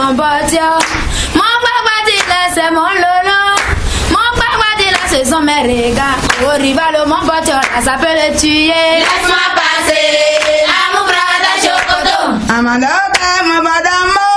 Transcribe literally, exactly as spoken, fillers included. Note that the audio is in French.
mon pote. Mon papa dit là, c'est mon lolo. Mon papa dit là, ce sont mes regards. Au rival, mon pote, là, ça peut le tuer. Laisse-moi passer, à mon bras de chocoto. Amanda, ma madame.